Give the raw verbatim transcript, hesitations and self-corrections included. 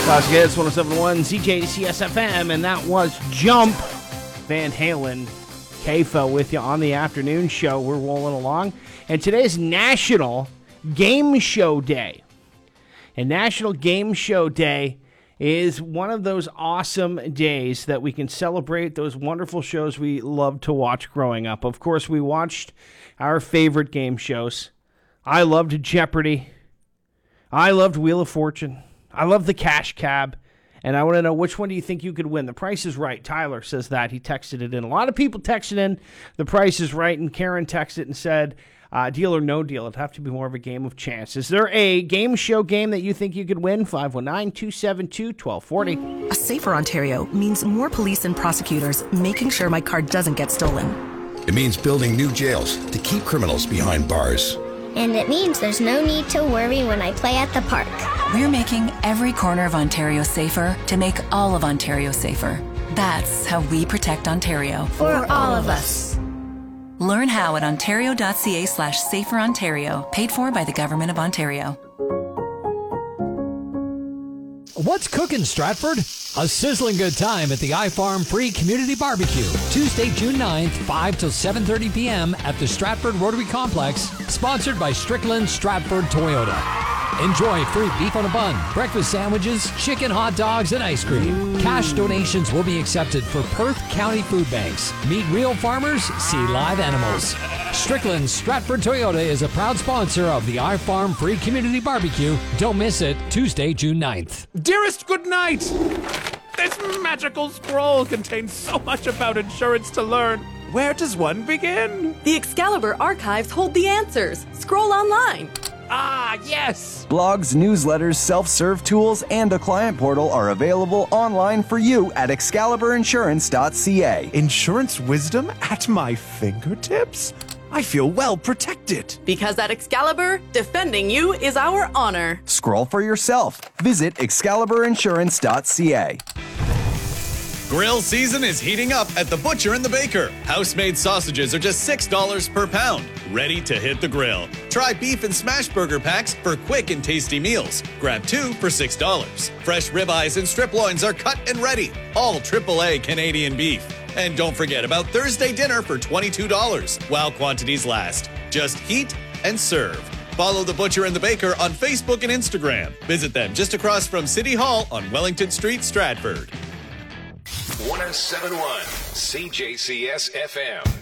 Classic Hits one oh seven point one C J C S F M, and that was Jump. Van Halen, K F O with you on the afternoon show. We're rolling along. And today's National Game Show Day. And National Game Show Day is one of those awesome days that we can celebrate those wonderful shows we loved to watch growing up. Of course, we watched our favorite game shows. I loved Jeopardy! I loved Wheel of Fortune. I love the Cash Cab. And I want to know, which one do you think you could win? The Price is Right. Tyler says that. He texted it in. A lot of people texted in The Price is Right, and Karen texted and said, uh, deal or no deal. It'd have to be more of a game of chance. Is there a game show game that you think you could win? five one nine, two seven two, one two four zero. A safer Ontario means more police and prosecutors making sure my car doesn't get stolen. It means building new jails to keep criminals behind bars. And it means there's no need to worry when I play at the park. We're making every corner of Ontario safer to make all of Ontario safer. That's how we protect Ontario. For all of us. Learn how at ontario.ca slash safer Ontario. Paid for by the Government of Ontario. What's cooking, Stratford? A sizzling good time at the iFarm Free Community Barbecue. Tuesday, June ninth, five till seven thirty p.m. at the Stratford Rotary Complex, sponsored by Strickland Stratford Toyota. Enjoy free beef on a bun, breakfast sandwiches, chicken hot dogs, and ice cream. Cash donations will be accepted for Perth County food banks. Meet real farmers, see live animals. Strickland Stratford Toyota is a proud sponsor of the iFarm Free Community Barbecue. Don't miss it, Tuesday, June ninth. Dearest, good night! This magical scroll contains so much about insurance to learn. Where does one begin? The Excalibur archives hold the answers. Scroll online. Ah, yes! Blogs, newsletters, self-serve tools, and a client portal are available online for you at excalibur insurance dot c a. Insurance wisdom at my fingertips? I feel well protected. Because at Excalibur, defending you is our honor. Scroll for yourself. Visit excalibur insurance dot c a. Grill season is heating up at The Butcher and the Baker. House-made sausages are just six dollars per pound. Ready to hit the grill. Try beef and smash burger packs for quick and tasty meals. Grab two for six dollars. Fresh ribeyes and strip loins are cut and ready. All triple A Canadian beef. And don't forget about Thursday dinner for twenty-two dollars while quantities last. Just heat and serve. Follow The Butcher and the Baker on Facebook and Instagram. Visit them just across from City Hall on Wellington Street, Stratford. one oh seven point one C J C S F M.